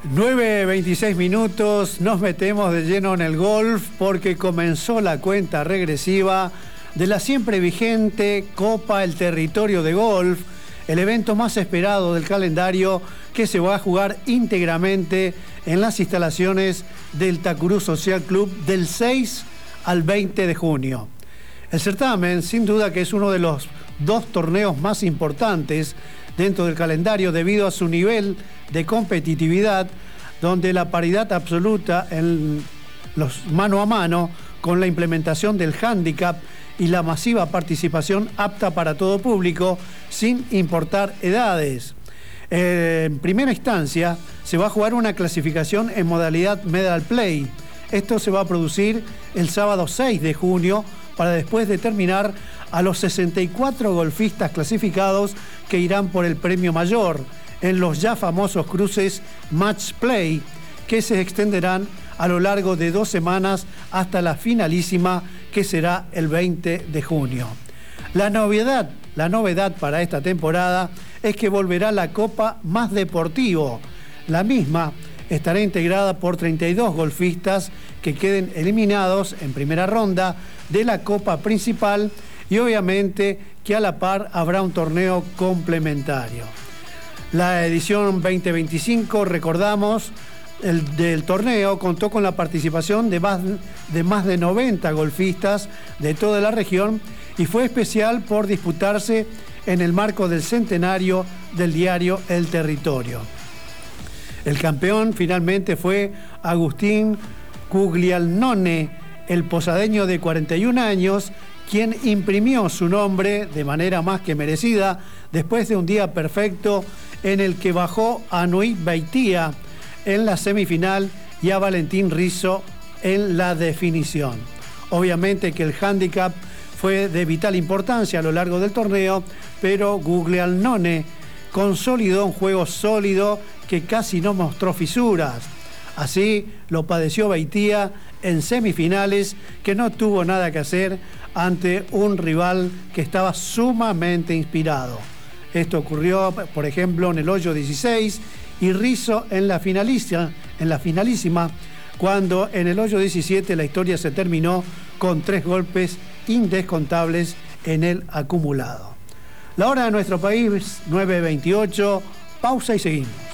9:26 minutos, nos metemos de lleno en el golf porque comenzó la cuenta regresiva de la siempre vigente Copa El Territorio de Golf, el evento más esperado del calendario que se va a jugar íntegramente en las instalaciones del Tacurú Social Club del 6 al 20 de junio. El certamen, sin duda que es uno de los dos torneos más importantes dentro del calendario debido a su nivel de competitividad, donde la paridad absoluta en los mano a mano con la implementación del handicap y la masiva participación apta para todo público sin importar edades. En primera instancia se va a jugar una clasificación en modalidad medal play. Esto se va a producir el sábado 6 de junio para después determinar a los 64 golfistas clasificados que irán por el premio mayor en los ya famosos cruces Match Play, que se extenderán a lo largo de 2 semanas hasta la finalísima, que será el 20 de junio. La novedad para esta temporada es que volverá la Copa Más Deportivo. La misma estará integrada por 32 golfistas que queden eliminados en primera ronda de la Copa principal y obviamente que a la par habrá un torneo complementario. La edición 2025, recordamos, del torneo contó con la participación de más de 90 golfistas de toda la región y fue especial por disputarse en el marco del centenario del diario El Territorio. El campeón finalmente fue Agustín Guglielmone, el posadeño de 41 años, quien imprimió su nombre de manera más que merecida después de un día perfecto en el que bajó a Nuit Beitia en la semifinal y a Valentín Rizzo en la definición. Obviamente que el handicap fue de vital importancia a lo largo del torneo, pero Guglielmone consolidó un juego sólido que casi no mostró fisuras. Así lo padeció Beitia en semifinales, que no tuvo nada que hacer ante un rival que estaba sumamente inspirado. Esto ocurrió, por ejemplo, en el hoyo 16 y Rizzo en la finalísima, cuando en el hoyo 17 la historia se terminó con 3 golpes indescontables en el acumulado. La hora de nuestro país, 9:28, pausa y seguimos.